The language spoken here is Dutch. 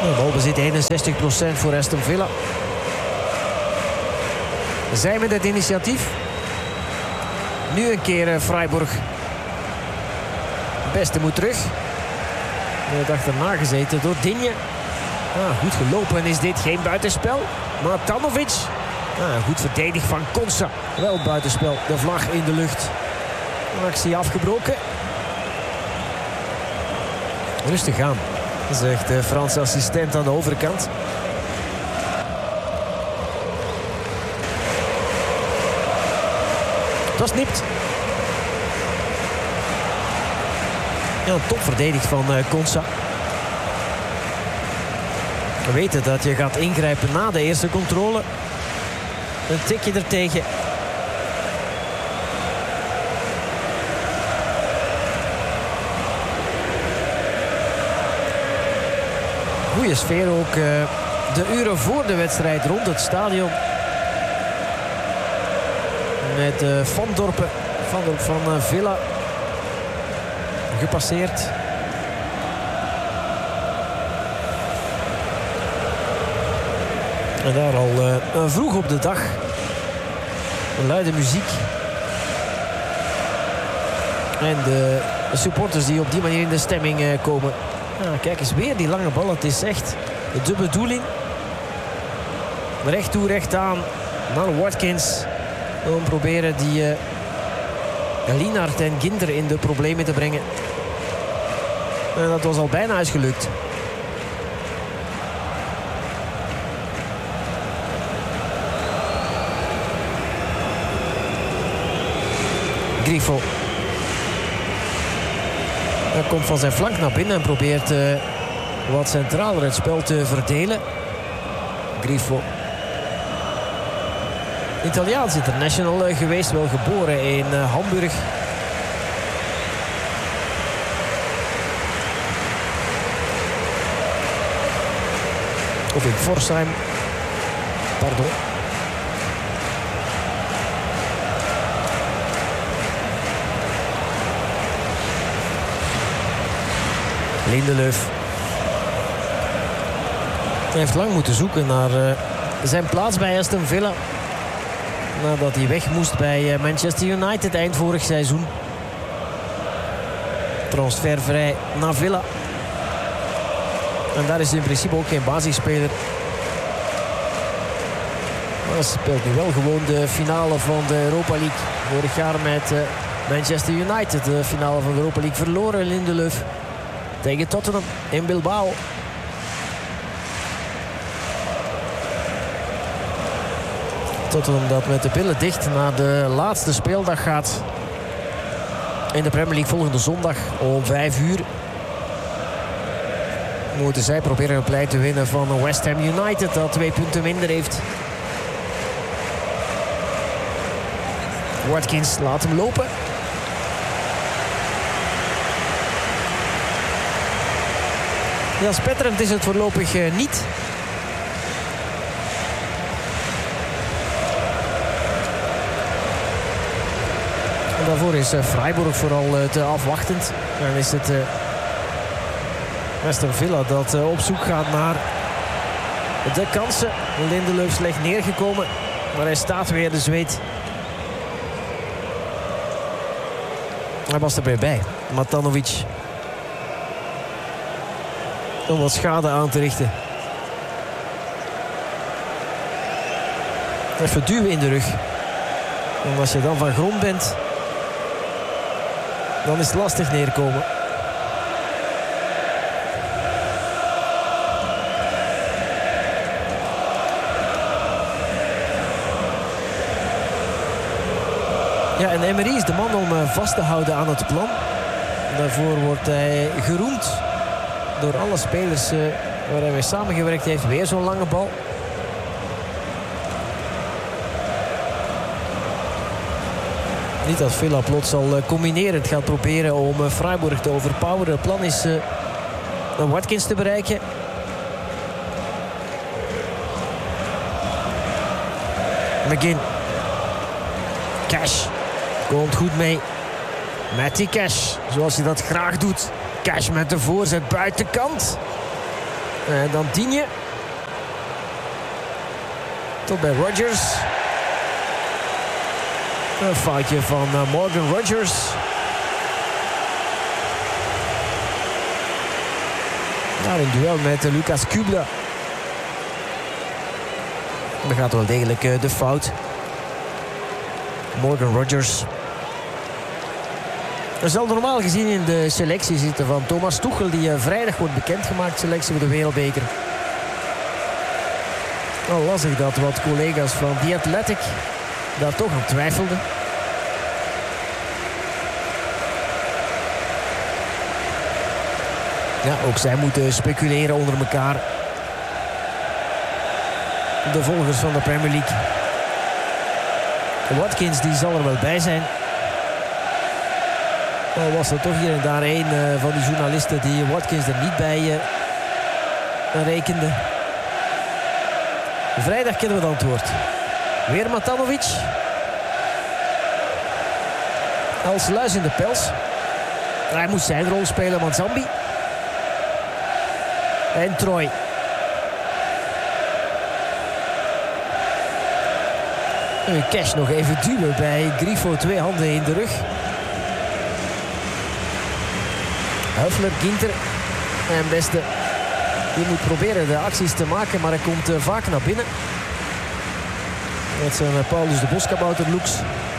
Balbezit 61% voor Aston Villa. Zij met het initiatief. Nu een keer Freiburg. Beste moet terug. Wordt achterna gezeten door Digne. Goed gelopen is dit. Geen buitenspel. Matanovic. Goed verdedigd van Konsa. Wel buitenspel. De vlag in de lucht. Actie afgebroken. Rustig aan, zegt de Franse assistent aan de overkant. Dat is nipt. Ja, top verdedigd van Konsa. We weten dat je gaat ingrijpen na de eerste controle. Een tikje ertegen. Goeie sfeer ook de uren voor de wedstrijd rond het stadion. Met Van Dorpen van Villa gepasseerd. En daar al vroeg op de dag een luide muziek. En de supporters die op die manier in de stemming komen. Kijk eens weer die lange bal. Het is echt de bedoeling. Recht toe, recht aan naar Watkins. Om proberen die Lienhard en Ginder in de problemen te brengen. En dat was al bijna eens gelukt. Grifo. Hij komt van zijn flank naar binnen en probeert wat centraler het spel te verdelen. Grifo. Italiaans international geweest, wel geboren in Hamburg. Of in Forsheim. Pardon. Lindelöf. Hij heeft lang moeten zoeken naar zijn plaats bij Aston Villa. Nadat hij weg moest bij Manchester United eind vorig seizoen. Transfervrij naar Villa. En daar is hij in principe ook geen basisspeler. Maar hij speelt nu wel gewoon de finale van de Europa League. Vorig jaar met Manchester United. De finale van de Europa League verloren, Lindelöf. Tegen Tottenham in Bilbao. Tottenham dat met de billen dicht naar de laatste speeldag gaat. In de Premier League volgende zondag om 5 uur. Moeten zij proberen een pleit te winnen van West Ham United. Dat 2 punten minder heeft. Watkins laat hem lopen. Ja, spetterend is het voorlopig niet. En daarvoor is Freiburg vooral te afwachtend. Dan is het Aston Villa dat op zoek gaat naar de kansen. Lindelöf slecht neergekomen, maar hij staat weer, de Zweed. Hij was er weer bij. Matanovic. Om wat schade aan te richten. Even duwen in de rug. En als je dan van grond bent, dan is het lastig neerkomen. Ja, en Emery is de man om vast te houden aan het plan. Daarvoor wordt hij geroemd door alle spelers waar hij mee samengewerkt heeft. Weer zo'n lange bal. Niet dat Villa plots al combinerend gaat proberen om Freiburg te overpoweren. Het plan is Watkins te bereiken. McGinn. Cash. Komt goed mee. Met die Cash. Zoals hij dat graag doet. Cash met de voorzet buitenkant. En dan Digne. Tot bij Rodgers. Een foutje van Morgan Rodgers. Daar een duel met Lucas Kubla. Dan gaat wel degelijk de fout. Morgan Rodgers. Er zal normaal gezien in de selectie zitten van Thomas Tuchel, die vrijdag wordt bekendgemaakt, selectie voor de Wereldbeker. Al las ik dat wat collega's van The Athletic daar toch aan twijfelden. Ja, ook zij moeten speculeren onder elkaar. De volgers van de Premier League. Watkins die zal er wel bij zijn. Al was er toch hier en daar een van die journalisten die Watkins er niet bij rekende. Vrijdag kennen we het antwoord. Weer Matanovic. Als luis in de pels. Hij moest zijn rol spelen, Manzambi. En Troy. Cash nog even duwen bij Grifo. 2 handen in de rug. Huffler, Ginter. En Beste. Die moet proberen de acties te maken, maar hij komt vaak naar binnen. Met zijn Paulus de Boskabouter looks.